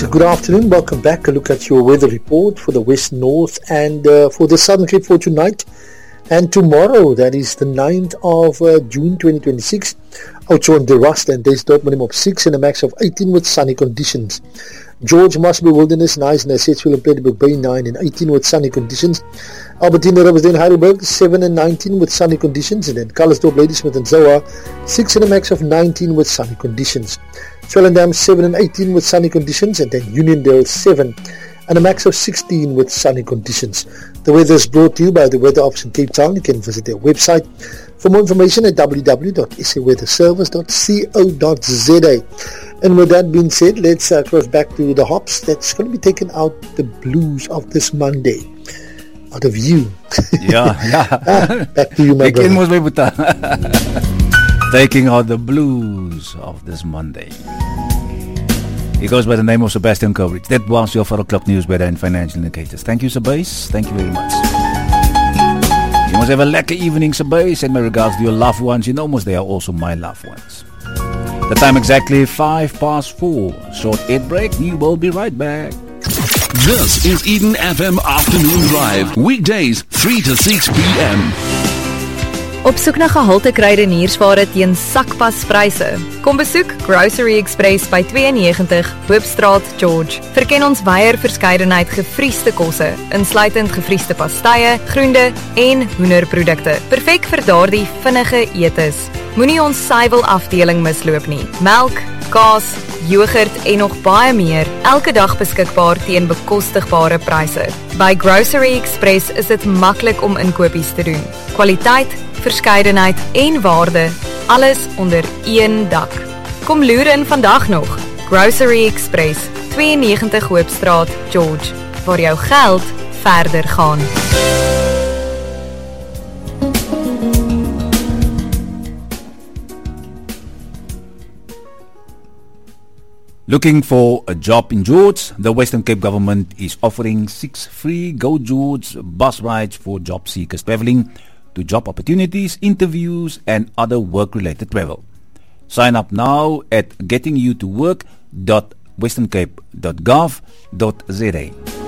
Good afternoon. Welcome back. A look at your weather report for the West, North and for the Southern Cape for tonight and tomorrow. That is the 9th of June 2026. Ocho and the Rust and days dot minimum of 6 and a max of 18 with sunny conditions. George Mosby Wilderness, nice and Essexville and Playbook Bay 9 and 18 with sunny conditions. Albertina, Riversdale, Heidelberg 7 and 19 with sunny conditions, and then Calisthorpe, Ladysmith and Zoa 6 and a max of 19 with sunny conditions. Swellendam 7 and 18 with sunny conditions, and then Uniondale 7 and a max of 16 with sunny conditions. The weather is brought to you by the Weather Office in Cape Town. You can visit their website for more information at www.saweatherservice.co.za. And with that being said, let's cross back to the hops. That's going to be taking out the blues of this Monday. Out of you. Yeah. Back to you, my brother. Taking out the blues of this Monday. He goes by the name of Sebastian Coverage. That was your 4 o'clock news, weather and financial indicators. Thank you, Sabase. Thank you very much. You must have a lekker evening, Sabase. Send my regards to your loved ones. You know, most they are also my loved ones. The time exactly 4:05. Short ad break. We will be right back. This is Eden FM Afternoon Drive. Weekdays 3 to 6 p.m. Op soek na gehalte kruideniersware teen sakpaspryse. Kom besoek Grocery Express by 92 Hoopstraat, George. Verken ons wyeer verskeidenheid gefriesde kosse, insluitend gefriesde pastye, groente en hoenderprodukte. Perfek vir daardie vinnige etes. Moenie ons suiwel afdeling misloop nie. Melk, kaas, yoghurt en nog baie meer, elke dag beskikbaar teen bekostigbare pryse. By Grocery Express is dit maklik om inkopies te doen. Kwaliteit, verskeidenheid en waarde, alles onder een dak. Kom loer in vandag nog. Grocery Express, 92 Hoopstraat, George, waar jou geld verder gaan. Looking for a job in George? The Western Cape government is offering 6 free Go George bus rides for job seekers traveling to job opportunities, interviews and other work-related travel. Sign up now at gettingyoutowork.westerncape.gov.za.